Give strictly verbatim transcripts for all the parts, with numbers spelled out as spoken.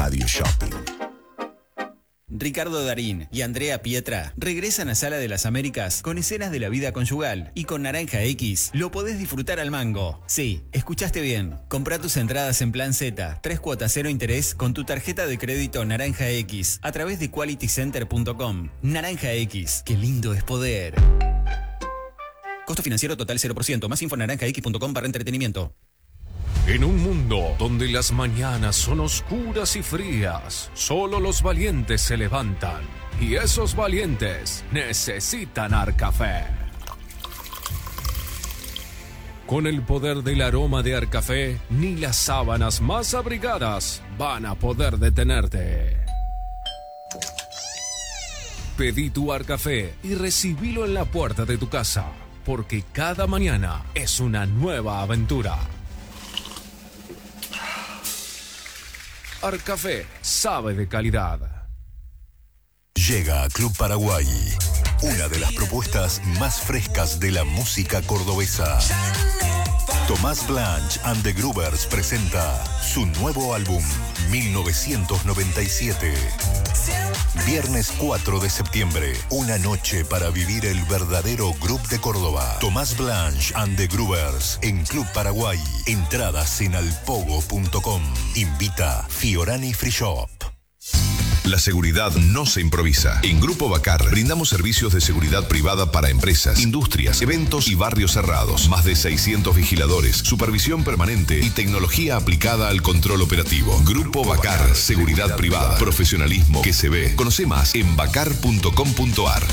Radio Shopping. Ricardo Darín y Andrea Pietra regresan a Sala de las Américas con escenas de la vida conyugal y con Naranja X lo podés disfrutar al mango. Sí, escuchaste bien. Comprá tus entradas en Plan Z, tres cuotas cero interés con tu tarjeta de crédito Naranja X a través de quality center punto com. Naranja X, qué lindo es poder. Costo financiero total cero por ciento. Más info en naranja x punto com barra entretenimiento. En un mundo donde las mañanas son oscuras y frías, solo los valientes se levantan. Y esos valientes necesitan Arcafé. Con el poder del aroma de Arcafé, ni las sábanas más abrigadas van a poder detenerte. Pedí tu Arcafé y recibilo en la puerta de tu casa, porque cada mañana es una nueva aventura. Arcafé sabe de calidad. Llega a Club Paraguay, una de las propuestas más frescas de la música cordobesa. Tomás Blanch and the Groovers presenta su nuevo álbum, mil novecientos noventa y siete. Viernes cuatro de septiembre, una noche para vivir el verdadero Groove de Córdoba. Tomás Blanch and the Groovers en Club Paraguay. Entradas en alpogo punto com. Invita Fiorani Free Shop. La seguridad no se improvisa. En Grupo Bacar brindamos servicios de seguridad privada para empresas, industrias, eventos y barrios cerrados. Más de seiscientos vigiladores, supervisión permanente y tecnología aplicada al control operativo. Grupo Bacar, seguridad privada, profesionalismo que se ve. Conoce más en bacar punto com punto ar.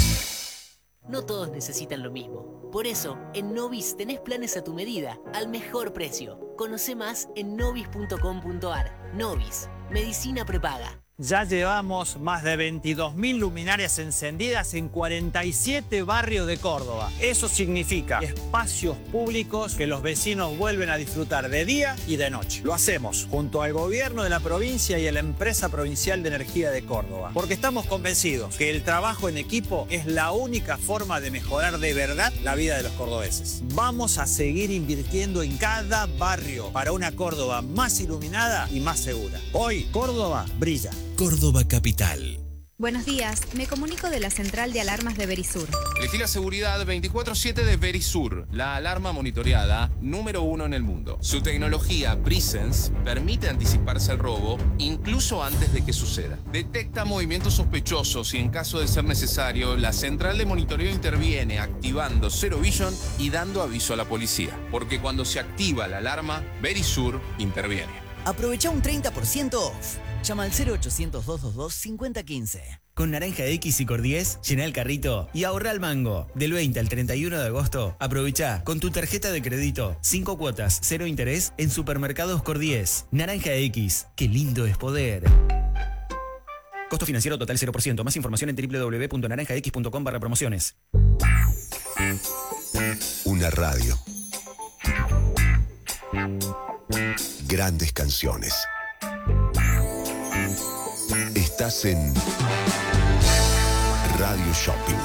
No todos necesitan lo mismo. Por eso, en Novis tenés planes a tu medida, al mejor precio. Conoce más en novis punto com punto ar. Novis, medicina prepaga. Ya llevamos más de veintidós mil luminarias encendidas en cuarenta y siete barrios de Córdoba. Eso significa espacios públicos que los vecinos vuelven a disfrutar de día y de noche. Lo hacemos junto al gobierno de la provincia y a la empresa provincial de energía de Córdoba. Porque estamos convencidos que el trabajo en equipo es la única forma de mejorar de verdad la vida de los cordobeses. Vamos a seguir invirtiendo en cada barrio para una Córdoba más iluminada y más segura. Hoy, Córdoba brilla. Córdoba Capital. Buenos días, me comunico de la central de alarmas de Verisur. Elegí la seguridad veinticuatro siete de Verisur, la alarma monitoreada número uno en el mundo. Su tecnología Presence permite anticiparse al robo incluso antes de que suceda. Detecta movimientos sospechosos y en caso de ser necesario, la central de monitoreo interviene activando Zero Vision y dando aviso a la policía. Porque cuando se activa la alarma, Verisur interviene. Aprovecha un treinta por ciento off. Llama al cero ochocientos, dos dos dos, cinco cero uno cinco. Con Naranja X y Cordiez, llená el carrito y ahorra al mango. Del veinte al treinta y uno de agosto, aprovecha con tu tarjeta de crédito cinco cuotas, cero interés en Supermercados Cordiez. Naranja X, qué lindo es poder. Costo financiero total cero por ciento. Más información en doble u doble u doble u punto naranja x punto com barra promociones. Una radio. Grandes canciones. Estás en Radio Shopping.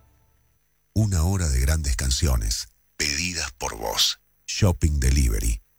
Una hora de grandes canciones pedidas por vos. Shopping Delivery.